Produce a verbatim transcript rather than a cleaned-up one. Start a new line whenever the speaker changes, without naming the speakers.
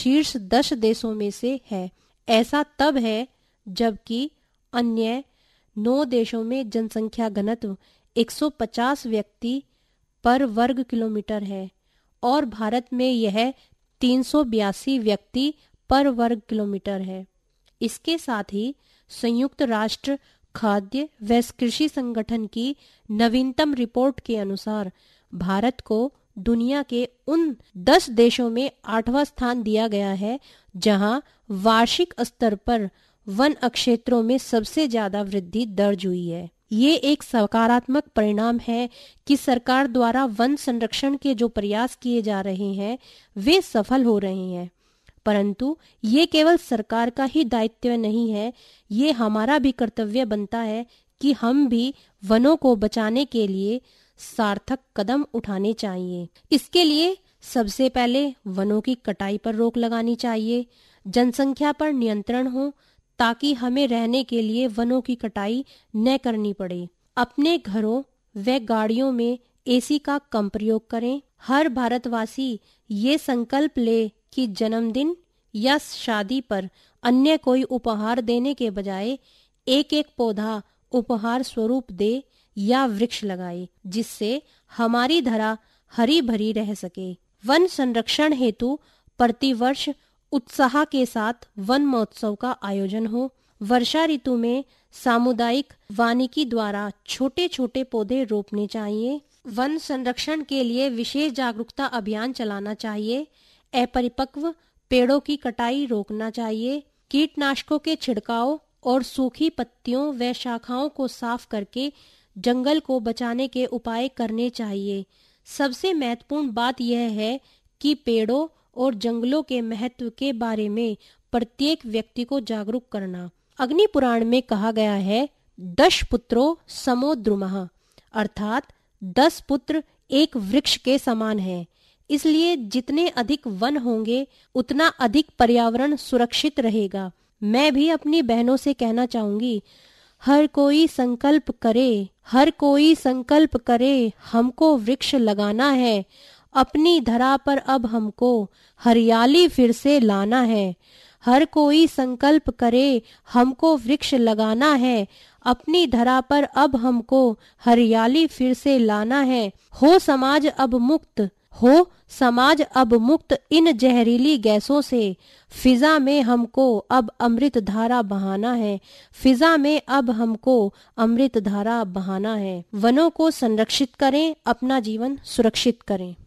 शीर्ष दस देशों में से है। ऐसा तब है जबकि अन्य नौ देशों में जनसंख्या घनत्व एक सौ पचास व्यक्ति पर वर्ग किलोमीटर है और भारत में यह तीन सौ बयासी व्यक्ति पर वर्ग किलोमीटर है। इसके साथ ही संयुक्त राष्ट्र खाद्य व कृषि संगठन की नवीनतम रिपोर्ट के अनुसार भारत को दुनिया के उन दस देशों में आठवां स्थान दिया गया है जहां वार्षिक स्तर पर वन क्षेत्रों में सबसे ज्यादा वृद्धि दर्ज हुई है। ये एक सकारात्मक परिणाम है कि सरकार द्वारा वन संरक्षण के जो प्रयास किए जा रहे हैं वे सफल हो रहे हैं, परंतु ये केवल सरकार का ही दायित्व नहीं है, ये हमारा भी कर्तव्य बनता है कि हम भी वनों को बचाने के लिए सार्थक कदम उठाने चाहिए। इसके लिए सबसे पहले वनों की कटाई पर रोक लगानी चाहिए, जनसंख्या पर नियंत्रण हो ताकि हमें रहने के लिए वनों की कटाई न करनी पड़े। अपने घरों व गाड़ियों में एसी का कम प्रयोग करें। हर भारतवासी ये संकल्प ले कि जन्मदिन या शादी पर अन्य कोई उपहार देने के बजाय एक एक पौधा उपहार स्वरूप दे या वृक्ष लगाए, जिससे हमारी धरा हरी भरी रह सके। वन संरक्षण हेतु प्रतिवर्ष उत्साह के साथ वन महोत्सव का आयोजन हो। वर्षा ऋतु में सामुदायिक वानिकी द्वारा छोटे छोटे पौधे रोपने चाहिए। वन संरक्षण के लिए विशेष जागरूकता अभियान चलाना चाहिए। अपरिपक्व पेड़ों की कटाई रोकना चाहिए। कीटनाशकों के छिड़काव और सूखी पत्तियों व शाखाओं को साफ करके जंगल को बचाने के उपाय करने चाहिए। सबसे महत्वपूर्ण बात यह है कि पेड़ों और जंगलों के महत्व के बारे में प्रत्येक व्यक्ति को जागरूक करना। अग्नि पुराण में कहा गया है, दश पुत्रो समो द्रुमः, अर्थात दस पुत्र एक वृक्ष के समान है। इसलिए जितने अधिक वन होंगे उतना अधिक पर्यावरण सुरक्षित रहेगा। मैं भी अपनी बहनों से कहना चाहूंगी, हर कोई संकल्प करे, हर कोई संकल्प करे, हमको वृक्ष लगाना है। अपनी धरा पर अब हमको हरियाली फिर से लाना है। हर कोई संकल्प करे, हमको वृक्ष लगाना है। अपनी धरा पर अब हमको हरियाली फिर से लाना है। हो समाज अब मुक्त, हो समाज अब मुक्त इन जहरीली गैसों से। फिजा में हमको अब अमृत धारा बहाना है। फिजा में अब हमको अमृत धारा बहाना है। वनों को संरक्षित करें, अपना जीवन सुरक्षित करें।